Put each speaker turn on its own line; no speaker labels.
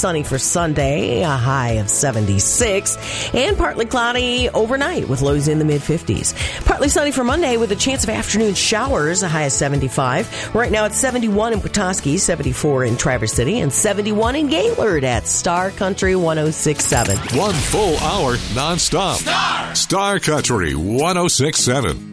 sunny for Sunday, a high of 76. And partly cloudy overnight with lows in the mid-50s. Partly sunny for Monday with a chance of afternoon showers, a high of 75. Right now it's 71 in Petoskey, 74 in Traverse City, and 71 in Gaylord at Star Country 106.7.
1 full hour nonstop. Star Country 106.7.